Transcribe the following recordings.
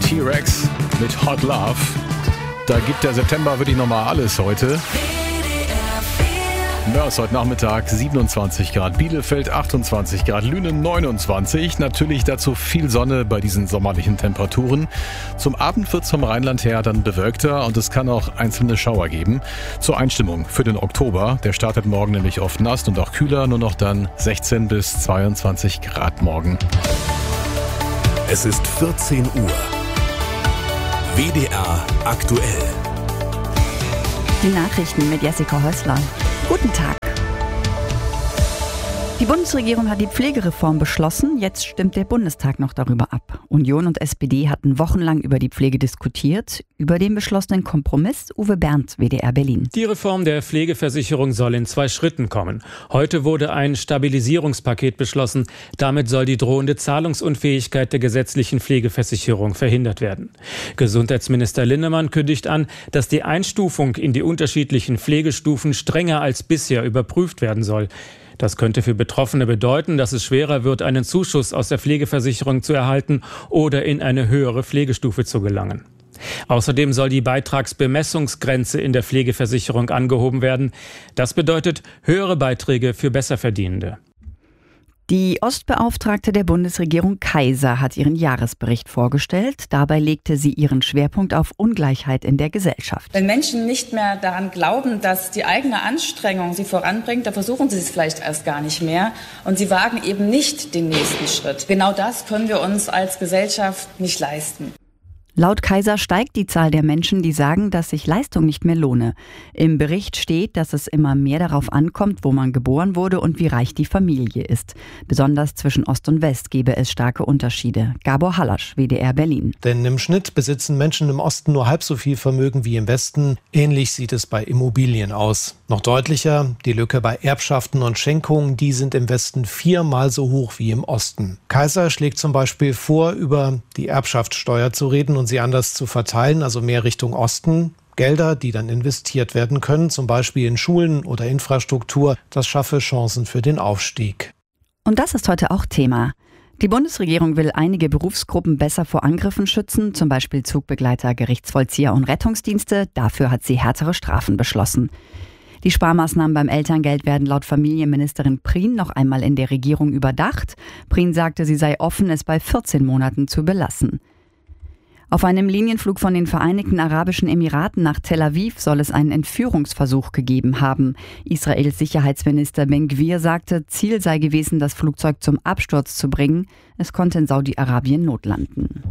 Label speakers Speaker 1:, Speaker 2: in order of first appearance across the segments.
Speaker 1: T-Rex mit Hot Love. Da gibt der September wirklich nochmal alles heute. Mörs heute Nachmittag 27 Grad, Bielefeld 28 Grad, Lünen 29. Natürlich dazu viel Sonne bei diesen sommerlichen Temperaturen. Zum Abend wird es vom Rheinland her dann bewölkter und es kann auch einzelne Schauer geben. Zur Einstimmung für den Oktober. Der startet morgen nämlich oft nass und auch kühler, nur noch dann 16 bis 22 Grad morgen.
Speaker 2: Es ist 14 Uhr. WDR aktuell.
Speaker 3: Die Nachrichten mit Jessica Häusler. Guten Tag. Die Bundesregierung hat die Pflegereform beschlossen. Jetzt stimmt der Bundestag noch darüber ab. Union und SPD hatten wochenlang über die Pflege diskutiert. Über den beschlossenen Kompromiss Uwe Bernd, WDR Berlin.
Speaker 4: Die Reform der Pflegeversicherung soll in 2 Schritten kommen. Heute wurde ein Stabilisierungspaket beschlossen. Damit soll die drohende Zahlungsunfähigkeit der gesetzlichen Pflegeversicherung verhindert werden. Gesundheitsminister Linnemann kündigt an, dass die Einstufung in die unterschiedlichen Pflegestufen strenger als bisher überprüft werden soll. Das könnte für Betroffene bedeuten, dass es schwerer wird, einen Zuschuss aus der Pflegeversicherung zu erhalten oder in eine höhere Pflegestufe zu gelangen. Außerdem soll die Beitragsbemessungsgrenze in der Pflegeversicherung angehoben werden. Das bedeutet höhere Beiträge für Besserverdienende.
Speaker 3: Die Ostbeauftragte der Bundesregierung Kaiser hat ihren Jahresbericht vorgestellt. Dabei legte sie ihren Schwerpunkt auf Ungleichheit in der Gesellschaft.
Speaker 5: Wenn Menschen nicht mehr daran glauben, dass die eigene Anstrengung sie voranbringt, dann versuchen sie es vielleicht erst gar nicht mehr und sie wagen eben nicht den nächsten Schritt. Genau das können wir uns als Gesellschaft nicht leisten.
Speaker 3: Laut Kaiser steigt die Zahl der Menschen, die sagen, dass sich Leistung nicht mehr lohne. Im Bericht steht, dass es immer mehr darauf ankommt, wo man geboren wurde und wie reich die Familie ist. Besonders zwischen Ost und West gebe es starke Unterschiede. Gabor Hallasch, WDR Berlin.
Speaker 6: Denn im Schnitt besitzen Menschen im Osten nur halb so viel Vermögen wie im Westen. Ähnlich sieht es bei Immobilien aus. Noch deutlicher, die Lücke bei Erbschaften und Schenkungen, die sind im Westen 4-mal so hoch wie im Osten. Kaiser schlägt zum Beispiel vor, über die Erbschaftssteuer zu reden und sie anders zu verteilen, also mehr Richtung Osten. Gelder, die dann investiert werden können, zum Beispiel in Schulen oder Infrastruktur, das schaffe Chancen für den Aufstieg.
Speaker 3: Und das ist heute auch Thema. Die Bundesregierung will einige Berufsgruppen besser vor Angriffen schützen, zum Beispiel Zugbegleiter, Gerichtsvollzieher und Rettungsdienste. Dafür hat sie härtere Strafen beschlossen. Die Sparmaßnahmen beim Elterngeld werden laut Familienministerin Prien noch einmal in der Regierung überdacht. Prien sagte, sie sei offen, es bei 14 Monaten zu belassen. Auf einem Linienflug von den Vereinigten Arabischen Emiraten nach Tel Aviv soll es einen Entführungsversuch gegeben haben. Israels Sicherheitsminister Ben-Gvir sagte, Ziel sei gewesen, das Flugzeug zum Absturz zu bringen. Es konnte in Saudi-Arabien notlanden.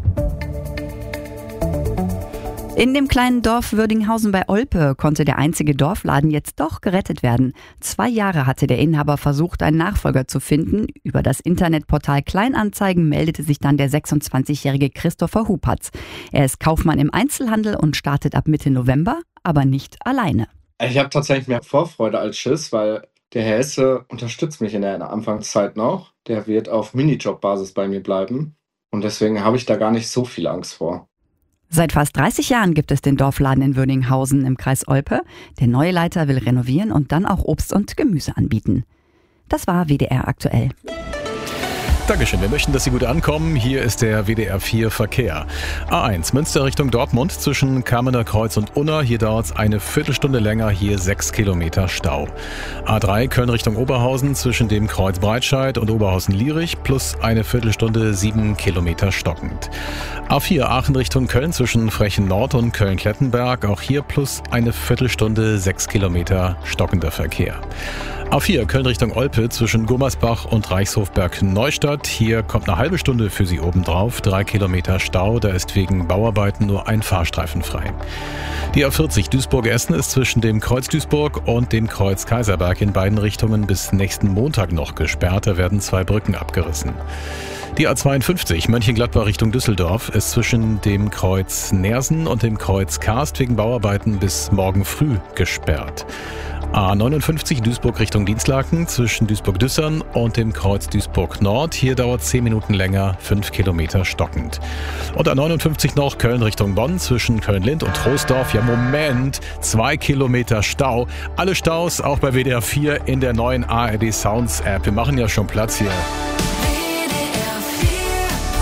Speaker 3: In dem kleinen Dorf Würdinghausen bei Olpe konnte der einzige Dorfladen jetzt doch gerettet werden. 2 Jahre hatte der Inhaber versucht, einen Nachfolger zu finden. Über das Internetportal Kleinanzeigen meldete sich dann der 26-jährige Christopher Hupatz. Er ist Kaufmann im Einzelhandel und startet ab Mitte November, aber nicht alleine.
Speaker 7: Ich habe tatsächlich mehr Vorfreude als Schiss, weil der Herr Hesse unterstützt mich in der Anfangszeit noch. Der wird auf Minijob-Basis bei mir bleiben und deswegen habe ich da gar nicht so viel Angst vor.
Speaker 3: Seit fast 30 Jahren gibt es den Dorfladen in Würdinghausen im Kreis Olpe. Der neue Leiter will renovieren und dann auch Obst und Gemüse anbieten. Das war WDR aktuell.
Speaker 1: Dankeschön, wir möchten, dass Sie gut ankommen. Hier ist der WDR 4 Verkehr. A1 Münster Richtung Dortmund zwischen Kamener Kreuz und Unna. Hier dauert es eine Viertelstunde länger, hier 6 Kilometer Stau. A3 Köln Richtung Oberhausen zwischen dem Kreuz Breitscheid und Oberhausen-Lierich plus eine Viertelstunde 7 Kilometer stockend. A4 Aachen Richtung Köln zwischen Frechen Nord und Köln-Klettenberg. Auch hier plus eine Viertelstunde 6 Kilometer stockender Verkehr. A4 Köln Richtung Olpe zwischen Gummersbach und Reichshofberg-Neustadt. Hier kommt eine halbe Stunde für Sie obendrauf. 3 Kilometer Stau, da ist wegen Bauarbeiten nur ein Fahrstreifen frei. Die A40 Duisburg-Essen ist zwischen dem Kreuz Duisburg und dem Kreuz Kaiserberg in beiden Richtungen bis nächsten Montag noch gesperrt. Da werden 2 Brücken abgerissen. Die A52 Mönchengladbach Richtung Düsseldorf ist zwischen dem Kreuz Nersen und dem Kreuz Karst wegen Bauarbeiten bis morgen früh gesperrt. A59 Duisburg Richtung Dienstlaken zwischen Duisburg-Düssern und dem Kreuz Duisburg-Nord. Hier dauert 10 Minuten länger, 5 Kilometer stockend. Und A59 noch Köln Richtung Bonn zwischen Köln-Lind und Troisdorf. Ja, Moment, 2 Kilometer Stau. Alle Staus auch bei WDR 4 in der neuen ARD Sounds App. Wir machen ja schon Platz hier.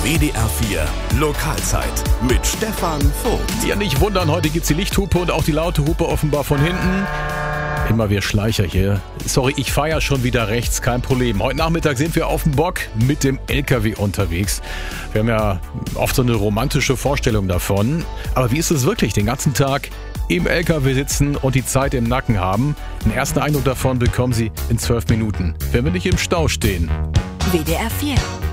Speaker 2: WDR 4 Lokalzeit mit Stefan Vogt.
Speaker 1: Ja, nicht wundern, heute gibt's die Lichthupe und auch die laute Hupe offenbar von hinten. Immer wir Schleicher hier. Sorry, ich fahre ja schon wieder rechts, kein Problem. Heute Nachmittag sind wir auf dem Bock mit dem LKW unterwegs. Wir haben ja oft so eine romantische Vorstellung davon. Aber wie ist es wirklich, den ganzen Tag im LKW sitzen und die Zeit im Nacken haben? Den ersten Eindruck davon bekommen Sie in 12 Minuten, wenn wir nicht im Stau stehen.
Speaker 8: WDR 4